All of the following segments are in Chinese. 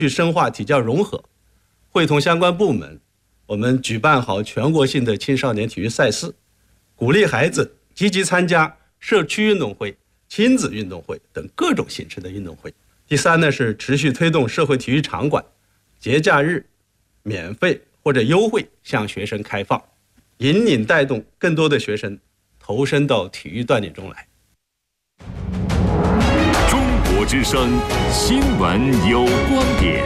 去深化体教融合，会同相关部门，我们举办好全国性的青少年体育赛事，鼓励孩子积极参加社区运动会、亲子运动会等各种形式的运动会。第三呢，是持续推动社会体育场馆节假日免费或者优惠向学生开放，引领带动更多的学生投身到体育锻炼中来。 中国之声新闻有观点，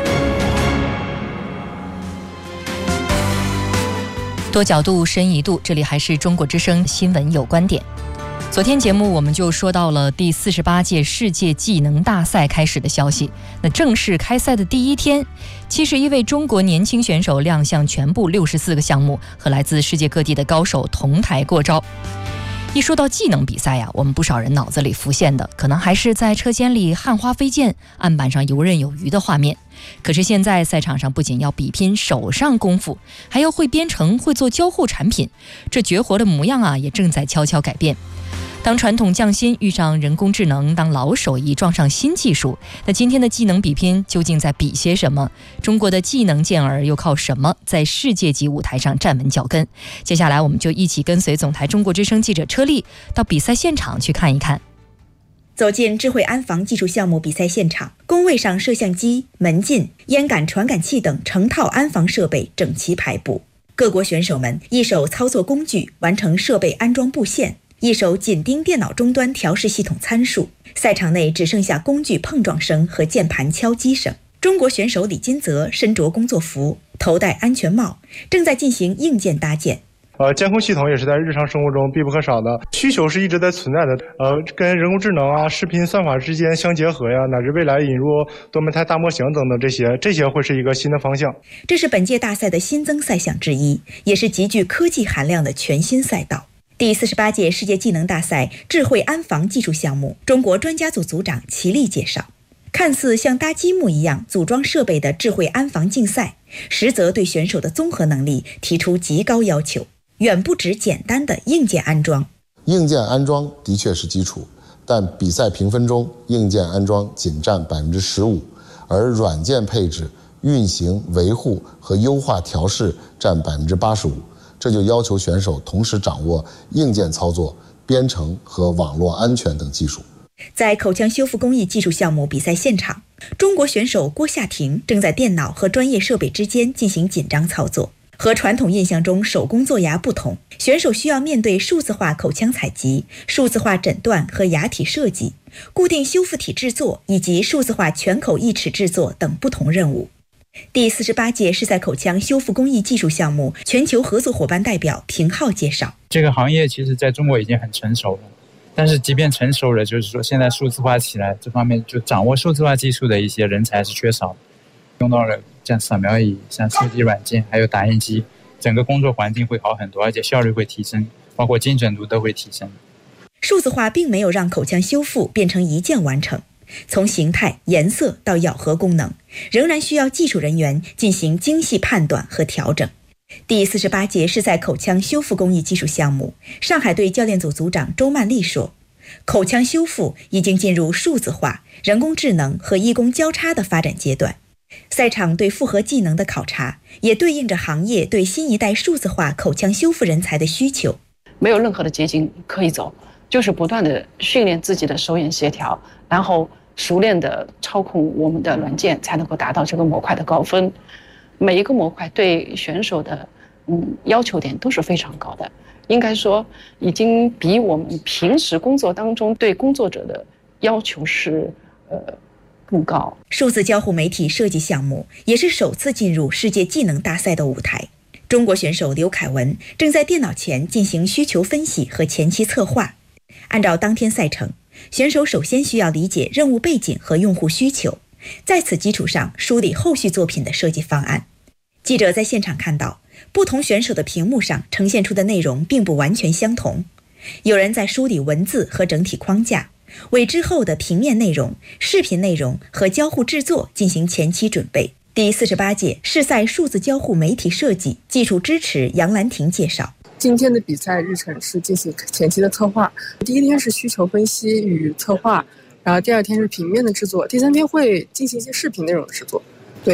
多角度深一度，这里还是中国之声新闻有观点。昨天节目我们就说到了第48届世界技能大赛开始的消息。那正式开赛的第一天，71位中国年轻选手亮相全部64个项目，和来自世界各地的高手同台过招。一说到技能比赛呀，我们不少人脑子里浮现的可能还是在车间里焊花飞溅、案板上游刃有余的画面。可是现在赛场上不仅要比拼手上功夫，还要会编程、会做交互产品，这绝活的模样啊，也正在悄悄改变。当传统匠心遇上人工智能，当老手艺撞上新技术，那今天的技能比拼究竟在比些什么？中国的技能健儿又靠什么在世界级舞台上站稳脚跟？接下来我们就一起跟随总台中国之声记者车丽到比赛现场去看一看。 走进智慧安防技术项目比赛现场，工位上摄像机、门禁、烟感传感器等成套安防设备整齐排布，各国选手们一手操作工具完成设备安装布线，一手紧盯电脑终端调试系统参数，赛场内只剩下工具碰撞声和键盘敲击声。中国选手李金泽身着工作服，头戴安全帽，正在进行硬件搭建。 监控系统也是在日常生活中必不可少的，需求是一直在存在的。跟人工智能啊、视频算法之间相结合呀，乃至未来引入多媒态大模型等等，这些会是一个新的方向。 这是本届大赛的新增赛项之一，也是极具科技含量的全新赛道。第48届世界技能大赛智慧安防技术项目，中国专家组组长齐力介绍，看似像搭积木一样组装设备的智慧安防竞赛，实则对选手的综合能力提出极高要求，远不止简单的硬件安装。 硬件安装的确是基础，但比赛评分中硬件安装仅占15%，而软件配置、运行、维护和优化调试占85%。这就要求选手同时掌握硬件操作、编程和网络安全等技术。 在口腔修复工艺技术项目比赛现场，中国选手郭夏婷正在电脑和专业设备之间进行紧张操作。和传统印象中手工做牙不同，选手需要面对数字化口腔采集、数字化诊断和牙体设计、固定修复体制作以及数字化全口义齿制作等不同任务。第48届是在口腔修复工艺技术项目全球合作伙伴代表平浩介绍， 这个行业其实在中国已经很成熟了，但是即便成熟了，就是说现在数字化起来这方面，就掌握数字化技术的一些人才是缺少的，用到了像扫描仪、像设计软件还有打印机，整个工作环境会好很多，而且效率会提升，包括精准度都会提升。 数字化并没有让口腔修复变成一键完成，从形态、颜色到咬合功能，仍然需要技术人员进行精细判断和调整。第48届是在口腔修复工艺技术项目，上海队教练组组长周曼丽说，口腔修复已经进入数字化、人工智能和医工交叉的发展阶段。赛场对复合技能的考察，也对应着行业对新一代数字化口腔修复人才的需求。 没有任何的捷径可以走，就是不断的训练自己的手眼协调，然后熟练的操控我们的软件，才能够达到这个模块的高分。每一个模块对选手的要求点都是非常高的，应该说已经比我们平时工作当中对工作者的要求是更高。 数字交互媒体设计项目也是首次进入世界技能大赛的舞台。中国选手刘凯文正在电脑前进行需求分析和前期策划。按照当天赛程，选手首先需要理解任务背景和用户需求，在此基础上梳理后续作品的设计方案。记者在现场看到，不同选手的屏幕上呈现出的内容并不完全相同，有人在梳理文字和整体框架，为之后的平面内容、视频内容和交互制作进行前期准备。第48届世赛数字交互媒体设计技术支持杨兰婷介绍， 今天的比赛日程是进行前期的策划，第一天是需求分析与策划，然后第二天是平面的制作，第三天会进行一些视频内容的制作。